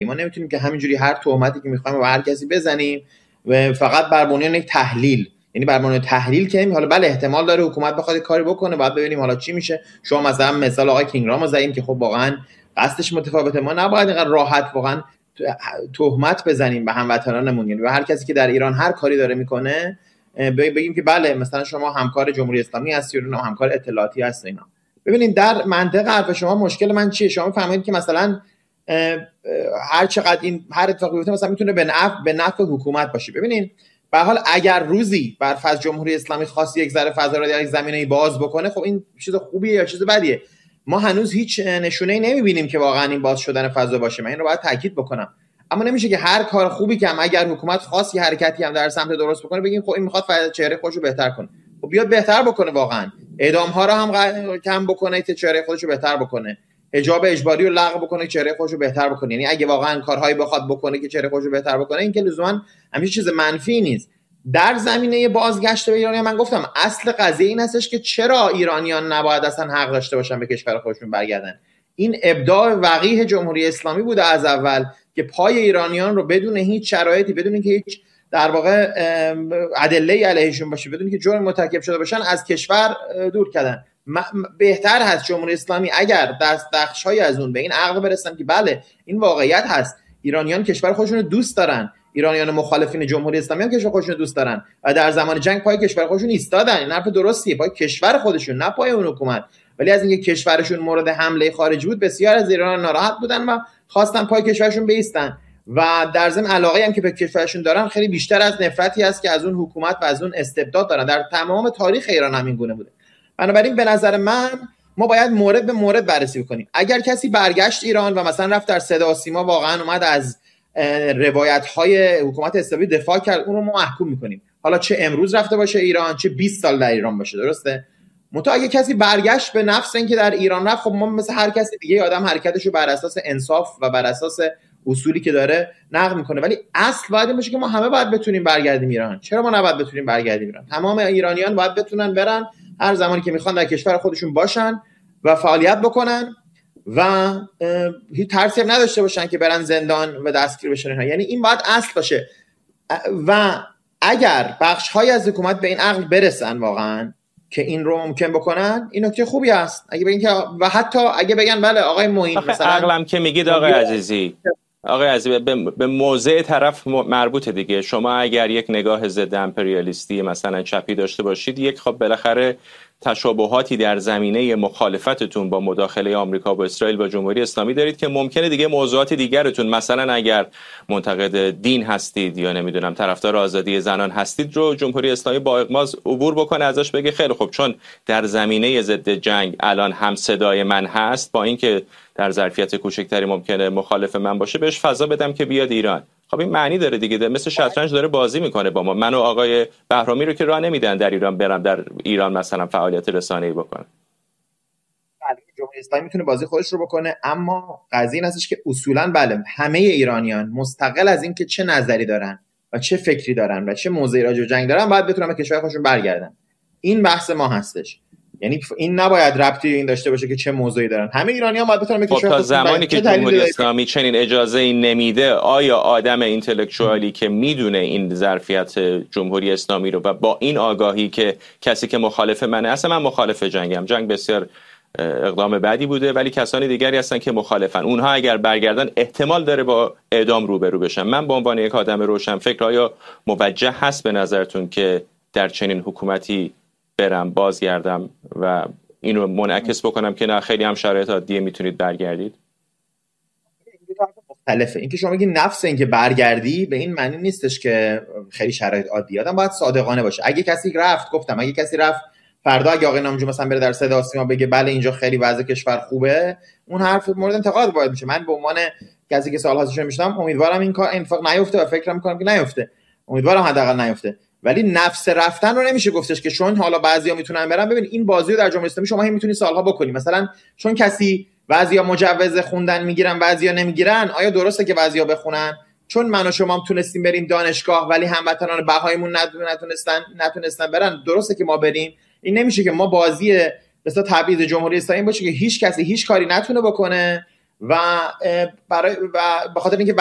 ما نمیتونیم که همینجوری هر تهمتی که میخوایم و هر کسی بزنیم و فقط بر بنیان یک تحلیل، یعنی بر بنیان تحلیل که حالا بله احتمال داره حکومت بخواد کاری بکنه، باید ببینیم حالا چی میشه. شما مثلا مثال آقای کینگرام رو زدیم که خب واقعا قصدش متفاوته. ما نباید اینقدر راحت واقعا تهمت بزنیم به هموطنانمون، یعنی به هر کسی که در ایران هر کاری داره میکنه بگیم که بله مثلا شما همکار جمهوری اسلامی هستی یا همکار اطلاعاتی هستی. اینا ببینید در منطق حرف شما مشکل من چیه؟ شما فهمید که مثلا هر چقدر این هر اتفاقی بیفته مثلا میتونه به نفع حکومت باشه. ببینید به هر حال اگر روزی بر فرض جمهوری اسلامی خاص یک ذره فضا رو در یک زمینه‌ای باز بکنه، خب این چیز خوبیه یا چیز بدیه؟ ما هنوز هیچ نشونه‌ای نمی‌بینیم که واقعا این باز شدن فضا باشه. من این رو باید تاکید بکنم. اما نمیشه که هر کار خوبی که هم اگر حکومت خاص یه حرکتی هم در سمت درست بکنه بگیم خب این میخواد چهره خودش رو بهتر کنه. خب بیاد بهتر بکنه، واقعا اعدام‌ها رو هم کم بکنه که چهره خودش رو بهتر بکنه، حجاب اجباری رو لغو بکنه که چهره خودش رو بهتر بکنه. یعنی اگه واقعا کارهایی بخواد بکنه که چهره خودش رو بهتر بکنه، این که لزوما همیشه چیز منفی نیست. در زمینه بازگشت به ایران من گفتم اصل قضیه این هستش که چرا ایرانیان نباید اصلا حق داشته باشن به کشور خودشون برگردن. این ابداع وقیح جمهوری اسلامی بوده از اول که پای ایرانیان رو بدون هیچ شرایطی، بدون اینکه هیچ در واقع ادله علیهشون باشه، بدون اینکه جرم مرتکب شده باشن، از کشور دور کردن. بهتر هست جمهوری اسلامی اگر بخش‌هایی از اون به این عقل برسن که بله این واقعیت هست، ایرانیان کشور خودشون رو دوست دارن، ایرانیان مخالفین جمهوری اسلامی هم کشور خودشون رو دوست دارن و در زمان جنگ پای کشور خودشون ایستادن. این حرف درستیه، پای کشور خودشون نه پای اون حکومت. ولی از اینکه کشورشون مورد حمله خارجی بود بسیار از ایران ناراحت بودن و خواستن پای کشورشون بایستن و در ضمن علاقه‌ای هم که به کشورشون دارن خیلی بیشتر از نفرتی است که از اون حکومت و از اون استبداد دارن. در تمام تاریخ ایران همین گونه بوده. بنابراین به نظر من ما باید مورد به مورد بررسی کنیم. اگر کسی برگشت ایران و مثلا رفت در صدا و سیما واقعا اومد از روایت‌های حکومت اسلامی دفاع کرد، اون رو ما محکوم می‌کنیم، حالا چه امروز رفته باشه ایران چه 20 سال در ایران باشه. درسته؟ منتها اگه کسی برگشت به نفس اینکه در ایران رفت، خب ما مثل هر کسی دیگه آدم حرکتش رو بر اساس انصاف و بر اساس اصولی که داره نقد میکنه. ولی اصل باید این باشه که ما همه باید بتونیم برگردیم ایران. چرا ما نباید بتونیم برگردیم ایران؟ تمام ایرانیان باید بتونن برن هر زمانی که میخوان در کشور خودشون باشن و فعالیت بکنن و هیچ ترسی نداشته باشن که برن زندان و دستگیر بشن. یعنی این باید اصل باشه. و اگر بخش‌های از حکومت به این عقل برسن واقعا که این رو ممکن بکنن، این نکته خوبی است. اگه بگن که و حتی اگه بگن بله آقای معین مثلا عقلم که میگید آقای عزیزی به موضع طرف مربوطه دیگه. شما اگر یک نگاه ضد امپریالیستی مثلا چپی داشته باشید، یک خب بالاخره تشابهاتی در زمینه مخالفتتون با مداخله آمریکا با اسرائیل و جمهوری اسلامی دارید که ممکنه دیگه موضوعات دیگرتون، مثلا اگر منتقد دین هستید یا نمیدونم طرفدار آزادی زنان هستید، رو جمهوری اسلامی با اغماض عبور بکنه ازش، بگه خیلی خب چون در زمینه ضد جنگ الان هم صدای من هست، با اینکه در ظرفیت کوچکتری ممکنه مخالف من باشه، بهش فضا بدم که بیاد ایران. خب این معنی داره دیگه، مثل شطرنج داره بازی میکنه با ما. من و آقای بهرامی رو که راه نمیدن در ایران برم در ایران مثلا فعالیت رسانه‌ای بکنم. جمهوری اسلامی میتونه بازی خودش رو بکنه، اما قضیه این هستش که اصولا بله همه ایرانیان مستقل از این که چه نظری دارن و چه فکری دارن و چه موضعی راجع به جنگ دارن باید بتونن به کشور خودشون برگردن. این بحث ما هستش. یعنی این نباید ربطی این داشته باشه که چه موضوعی دارن. همه ایرانیان باید بتونن به کشور خودشون. تا زمانی که جمهوری اسلامی چنین اجازه‌ای نمیده، آیا آدم اینتלקچوالی که میدونه این ظرفیت جمهوری اسلامی رو و با این آگاهی که کسی که مخالف منه، اصلا من مخالف جنگم، جنگ بسیار اقدام بعدی بوده، ولی کسانی دیگری هستن که مخالفن، اونها اگر برگردن احتمال داره با اعدام روبرو بشن. من به عنوان یک آدم روشنفکر، آیا موجه هست به نظرتون که در چنین حکومتی برم بازگردم و اینو منعکس بکنم که نه خیلی هم شرایط عادیه میتونید برگردید؟ مختلفه. اینکه شما بگید نفس اینکه برگردی به این معنی نیستش که خیلی شرایط عادیه. آدم باید صادقانه باشه. اگه کسی رفت فردا اگه آقای نامجو مثلا بره در صدا و سیما بگه بله اینجا خیلی وضع کشور خوبه، اون حرف مورد انتقاد باید میشه. من به عنوان کسی که سال‌ها ازش میشنم امیدوارم این کار اتفاق نیفته و فکر میکنم که نیفته. امیدوارم حداقل نیفته. ولی نفس رفتن رو نمیشه گفتش که چون حالا بعضیا میتونن برن. ببین این بازی رو در جمهوری اسلامی شما هم میتونی سالها بکنی. مثلا چون کسی بعضیا مجوز خوندن میگیرن بعضیا نمیگیرن، آیا درسته که بعضیا بخونن؟ چون من و شما هم تونستیم بریم دانشگاه ولی هموطنان بهاییمون نتونستن برن، درسته که ما بریم؟ این نمیشه که ما بازی مثلا تبعیض جمهوری اسلامی باشه که هیچ کسی هیچ کاری نتونه بکنه و برای به خاطر اینکه